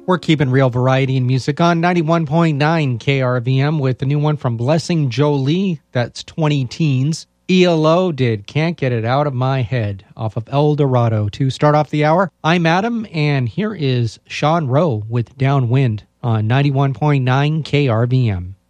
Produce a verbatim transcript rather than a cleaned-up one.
We're keeping real variety in music on ninety-one point nine K R V M with the new one from Blessing Jolie. That's twenty Teens. E L O did Can't Get It Out of My Head off of El Dorado. To start off the hour, I'm Adam, and here is Sean Rowe with Downwind on ninety-one point nine K R V M.